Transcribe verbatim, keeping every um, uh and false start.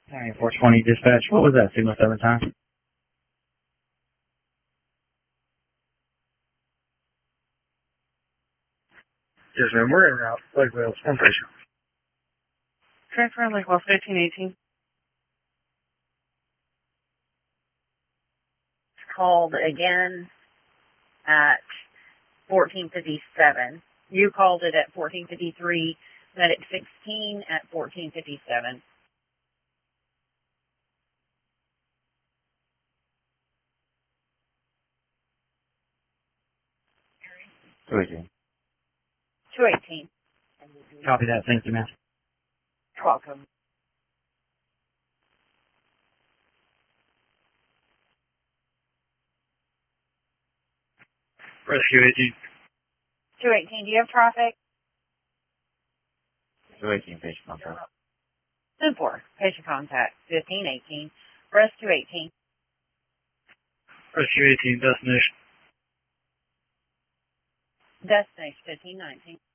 Alright, four twenty dispatch. What was that signal seven times? Yes, ma'am. We're en route. Lake Wales. One patient. Transfer Lake Wales fifteen eighteen. Called again at fourteen fifty-seven. You called it at fourteen fifty-three, medic sixteen at fourteen fifty-seven. two eighteen. two eighteen. Copy that. Thank you, ma'am. Welcome. Rescue eighteen. two eighteen, do you have traffic? two eighteen, patient contact. ten four, patient contact, fifteen eighteen. Rescue eighteen. Rescue eighteen, destination. Destination fifteen nineteen.